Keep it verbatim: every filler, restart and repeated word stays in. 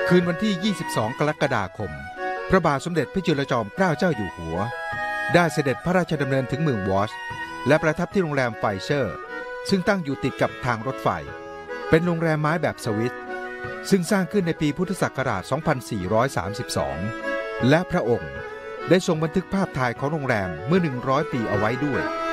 คืนวันที่ ยี่สิบสอง กรกฎาคม พระบาทสมเด็จพระจุลจอมเกล้าเจ้าอยู่หัวได้เสด็จพระราชดำเนินถึงเมืองวอชและประทับที่โรงแรมไฟเชอร์ซึ่งตั้งอยู่ติดกับทางรถไฟเป็นโรงแรมไม้แบบสวิสซึ่งสร้างขึ้นในปีพุทธศักราช สองพันสี่ร้อยสามสิบสอง และพระองค์ได้ทรงบันทึกภาพถ่ายของโรงแรมเมื่อ หนึ่งร้อย ปีเอาไว้ด้วย